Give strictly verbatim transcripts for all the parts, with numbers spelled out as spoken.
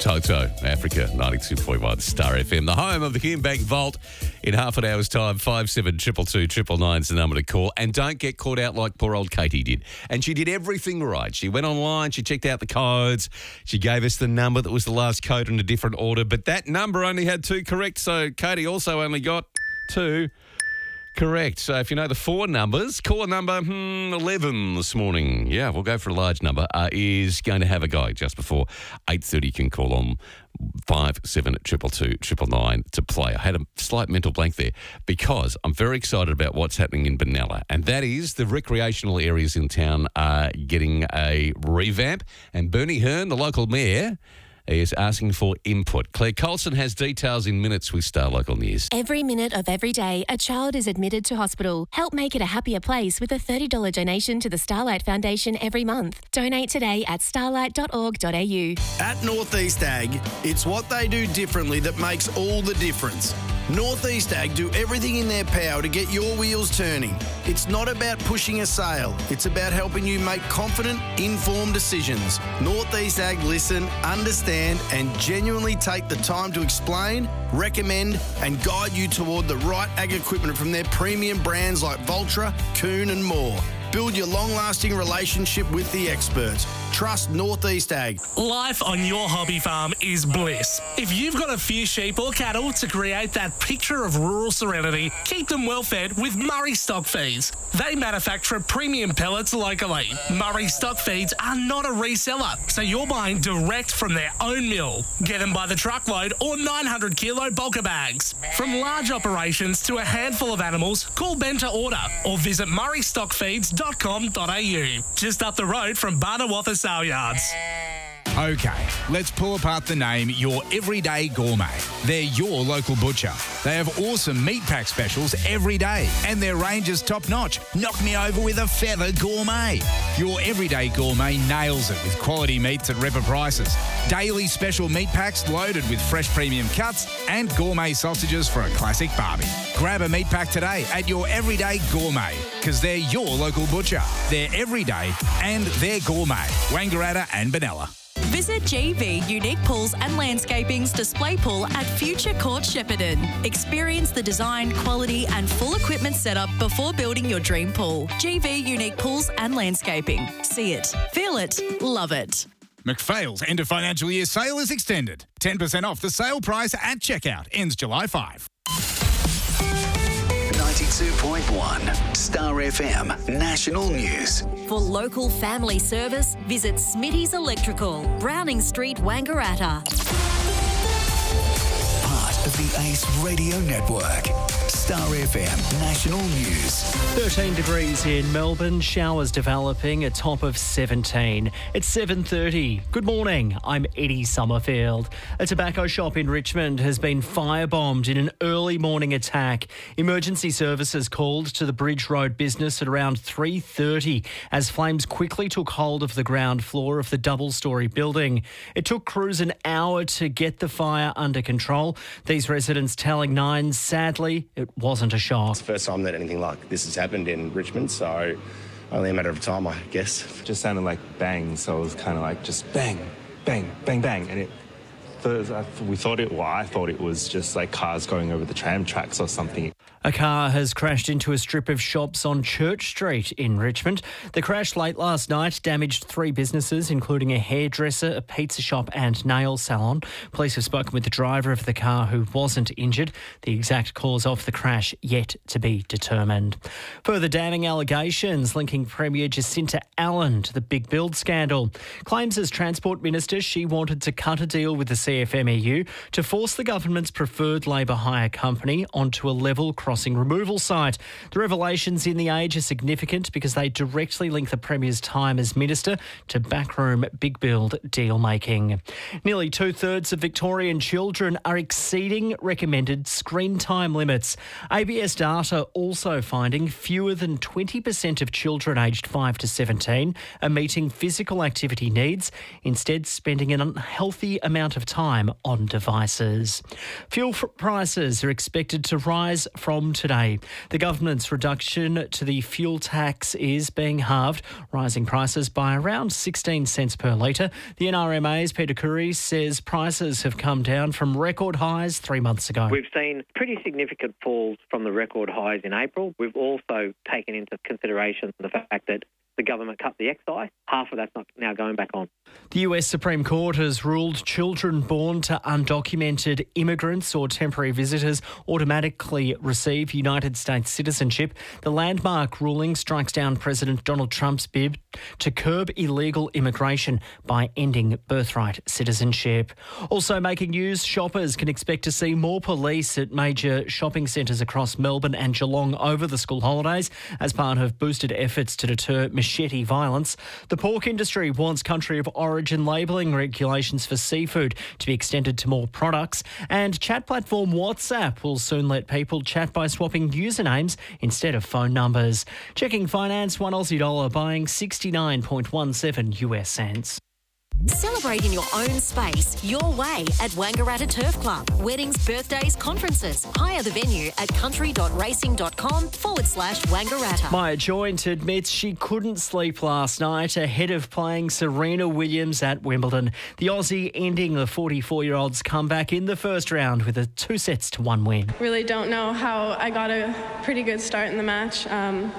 Toto, Africa, ninety-two point one Star F M, the home of the Hume Bank Vault. In half an hour's time, five seven two two two triple nine is the number to call. And don't get caught out like poor old Katie did. And she did everything right. She went online, she checked out the codes, she gave us the number that was the last code in a different order, but that number only had two correct, so Katie also only got two correct. So if you know the four numbers, caller number hmm, eleven this morning, yeah, we'll go for a large number, uh, is going to have a go just before eight thirty. You can call on five seven two two two triple nine to play. I had a slight mental blank there because I'm very excited about what's happening in Benalla, and that is the recreational areas in town are getting a revamp, and Bernie Hearn, the local mayor, is asking for input. Claire Colson has details in minutes with Star Local News. Every minute of every day, a child is admitted to hospital. Help make it a happier place with a thirty dollars donation to the Starlight Foundation every month. Donate today at starlight dot org dot a u. At Northeast Ag, it's what they do differently that makes all the difference. Northeast Ag do everything in their power to get your wheels turning. It's not about pushing a sale. It's about helping you make confident, informed decisions. Northeast Ag listen, understand, and genuinely take the time to explain, recommend, and guide you toward the right ag equipment from their premium brands like Valtra, Kuhn, and more. Build your long-lasting relationship with the experts. Trust Northeast Ag. Life on your hobby farm is bliss. If you've got a few sheep or cattle to create that picture of rural serenity, keep them well fed with Murray Stock Feeds. They manufacture premium pellets locally. Murray Stock Feeds are not a reseller, so you're buying direct from their own mill. Get them by the truckload or nine hundred kilo bulker bags. From large operations to a handful of animals, call Ben to order or visit murray stock feeds dot com dot a u. Just up the road from Barnawatha Sale Yards. Okay, let's pull apart the name Your Everyday Gourmet. They're your local butcher. They have awesome meat pack specials every day, and their range is top-notch. Knock me over with a feather gourmet. Your Everyday Gourmet nails it with quality meats at ripper prices. Daily special meat packs loaded with fresh premium cuts and gourmet sausages for a classic barbie. Grab a meat pack today at Your Everyday Gourmet, because they're your local butcher. They're everyday and they're gourmet. Wangaratta and Benalla. Visit G V Unique Pools and Landscaping's display pool at Future Court Shepparton. Experience the design, quality and full equipment setup before building your dream pool. G V Unique Pools and Landscaping. See it, feel it, love it. McPhail's end of financial year sale is extended. ten percent off the sale price at checkout. Ends July fifth. ninety-two point one Star F M National News. For local family service, visit Smitty's Electrical, Browning Street, Wangaratta. Part of the Ace Radio Network. Star F M National News. thirteen degrees in Melbourne, showers developing, a top of seventeen. It's seven thirty. Good morning, I'm Eddie Summerfield. A tobacco shop in Richmond has been firebombed in an early morning attack. Emergency services called to the Bridge Road business at around three thirty as flames quickly took hold of the ground floor of the double-storey building. It took crews an hour to get the fire under control. These residents telling Nine, sadly, it wasn't a shock. It's the first time that anything like this has happened in Richmond, so only a matter of time, I guess. It just sounded like bang, so it was kind of like just bang, bang, bang, bang, and it. We thought it. Well, I thought it was just like cars going over the tram tracks or something. A car has crashed into a strip of shops on Church Street in Richmond. The crash late last night damaged three businesses, including a hairdresser, a pizza shop and nail salon. Police have spoken with the driver of the car who wasn't injured. The exact cause of the crash yet to be determined. Further damning allegations linking Premier Jacinta Allen to the Big Build scandal. Claims as Transport Minister she wanted to cut a deal with the C F M E U to force the government's preferred Labor hire company onto a level crossing removal site. The revelations in The Age are significant because they directly link the Premier's time as Minister to backroom Big Build deal-making. Nearly two-thirds of Victorian children are exceeding recommended screen time limits. A B S data also finding fewer than twenty percent of children aged five to seventeen are meeting physical activity needs, instead spending an unhealthy amount of time on devices. Fuel prices are expected to rise from from today. The government's reduction to the fuel tax is being halved, rising prices by around sixteen cents per litre. The N R M A's Peter Curry says prices have come down from record highs three months ago. We've seen pretty significant falls from the record highs in April. We've also taken into consideration the fact that the government cut the excise. Half of that's not now going back on. The U S Supreme Court has ruled children born to undocumented immigrants or temporary visitors automatically receive United States citizenship. The landmark ruling strikes down President Donald Trump's bid to curb illegal immigration by ending birthright citizenship. Also making news, shoppers can expect to see more police at major shopping centres across Melbourne and Geelong over the school holidays as part of boosted efforts to deter machete violence. The pork industry wants country of origin labelling regulations for seafood to be extended to more products, and chat platform WhatsApp will soon let people chat by swapping usernames instead of phone numbers. Checking finance, one Aussie dollar buying sixty-nine point one seven U S cents. Celebrate in your own space, your way at Wangaratta Turf Club. Weddings, birthdays, conferences. Hire the venue at country.racing.com forward slash Wangaratta. Maya Joint admits she couldn't sleep last night ahead of playing Serena Williams at Wimbledon. The Aussie ending the forty-four-year-old's comeback in the first round with a two sets to one win. Really don't know how I got a pretty good start in the match. Um,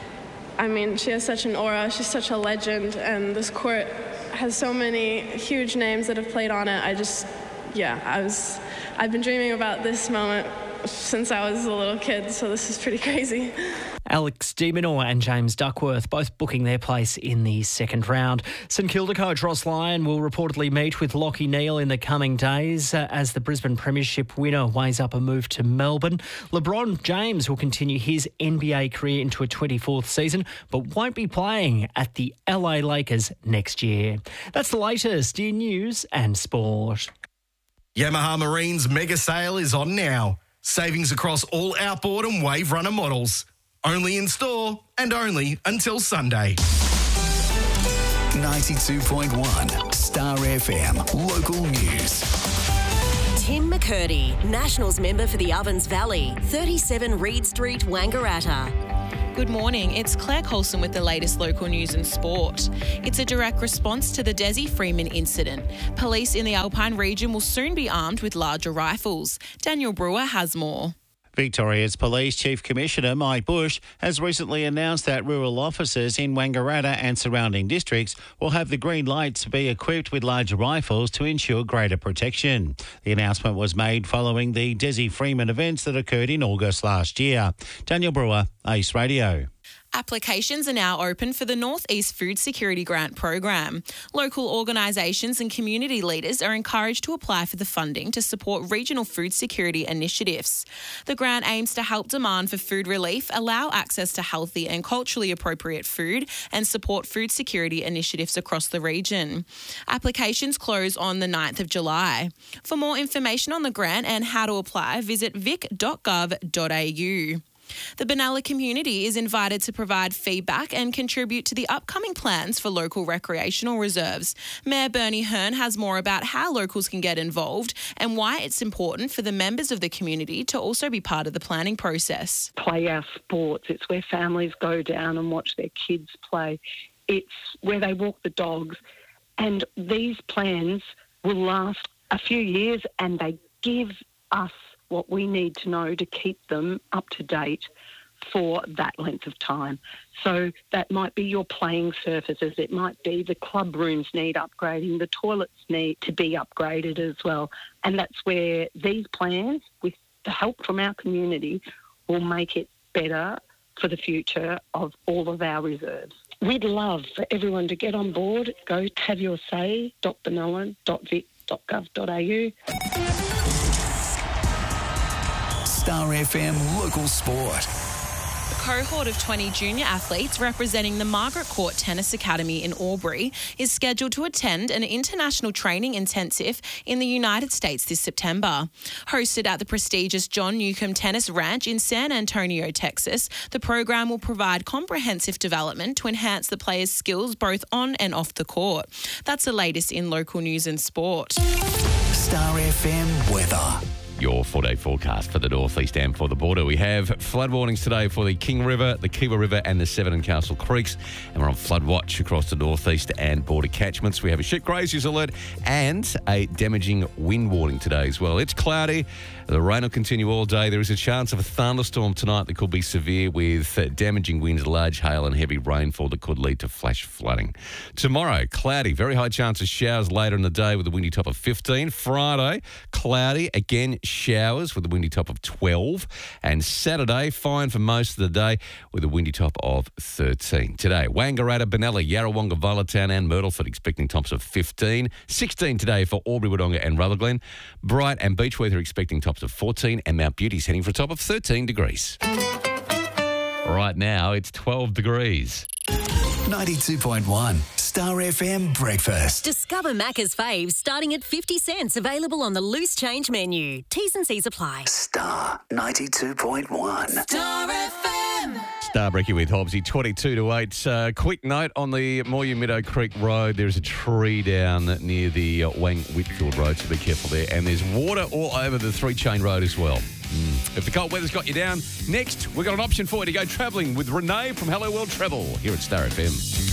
I mean, she has such an aura. She's such a legend, and this court has so many huge names that have played on it. I just, yeah, I was, I've been dreaming about this moment since I was a little kid, so this is pretty crazy. Alex de Minaur and James Duckworth both booking their place in the second round. St Kilda coach Ross Lyon will reportedly meet with Lachie Neale in the coming days uh, as the Brisbane Premiership winner weighs up a move to Melbourne. LeBron James will continue his N B A career into a twenty-fourth season, but won't be playing at the L A Lakers next year. That's the latest in news and sport. Yamaha Marine's mega sale is on now. Savings across all outboard and wave runner models. Only in store and only until Sunday. ninety-two point one Star F M Local News. Tim McCurdy, Nationals member for the Ovens Valley, thirty-seven Reed Street, Wangaratta. Good morning, it's Claire Colson with the latest local news and sport. It's a direct response to the Desi Freeman incident. Police in the Alpine region will soon be armed with larger rifles. Daniel Brewer has more. Victoria's Police Chief Commissioner Mike Bush has recently announced that rural officers in Wangaratta and surrounding districts will have the green light to be equipped with larger rifles to ensure greater protection. The announcement was made following the Desi Freeman events that occurred in August last year. Daniel Brewer, Ace Radio. Applications are now open for the North East Food Security Grant program. Local organisations and community leaders are encouraged to apply for the funding to support regional food security initiatives. The grant aims to help demand for food relief, allow access to healthy and culturally appropriate food, and support food security initiatives across the region. Applications close on the ninth of July. For more information on the grant and how to apply, visit vic dot gov dot a u. The Benalla community is invited to provide feedback and contribute to the upcoming plans for local recreational reserves. Mayor Bernie Hearn has more about how locals can get involved and why it's important for the members of the community to also be part of the planning process. Play our sports. It's where families go down and watch their kids play. It's where they walk the dogs. And these plans will last a few years, and they give us what we need to know to keep them up to date for that length of time. So that might be your playing surfaces. It might be the club rooms need upgrading. The toilets need to be upgraded as well. And that's where these plans, with the help from our community, will make it better for the future of all of our reserves. We'd love for everyone to get on board. Go have your say, dot benalla dot vic dot gov dot a u. Star F M Local Sport. A cohort of twenty junior athletes representing the Margaret Court Tennis Academy in Albury is scheduled to attend an international training intensive in the United States this September. Hosted at the prestigious John Newcomb Tennis Ranch in San Antonio, Texas, the program will provide comprehensive development to enhance the players' skills both on and off the court. That's the latest in local news and sport. Star F M weather. Your four-day forecast for the northeast and for the border. We have flood warnings today for the King River, the Kiva River and the Severn and Castle Creeks. And we're on flood watch across the northeast and border catchments. We have a sheep graziers alert and a damaging wind warning today as well. It's cloudy. The rain will continue all day. There is a chance of a thunderstorm tonight that could be severe with uh, damaging winds, large hail and heavy rainfall that could lead to flash flooding. Tomorrow, cloudy. Very high chance of showers later in the day with a windy top of fifteen. Friday, cloudy. Again, showers with a windy top of twelve. And Saturday, fine for most of the day with a windy top of thirteen. Today, Wangaratta, Benalla, Yarrawonga, Violettown and Myrtleford expecting tops of fifteen. sixteen today for Albury, Wodonga and Rutherglen. Bright and Beechworth are expecting tops of fourteen and Mount Beauty's heading for a top of thirteen degrees. Right now, it's twelve degrees. ninety-two point one Star F M Breakfast. Discover Macca's faves starting at fifty cents. Available on the loose change menu. T's and C's apply. Star ninety-two point one. Star F M. Starbreaker with Hobbsy, twenty-two to eight. Uh, quick note on the Moya Meadow Creek Road. There's a tree down near the uh, Wang Whitfield Road, so be careful there. And there's water all over the Three Chain Road as well. Mm. If the cold weather's got you down, next we've got an option for you to go travelling with Renee from Hello World Travel here at Star F M.